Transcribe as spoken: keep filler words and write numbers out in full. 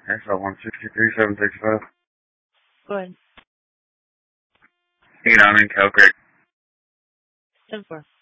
X L one sixty-three seven sixty-five. Go ahead. Eight on in Cal Creek. ten four.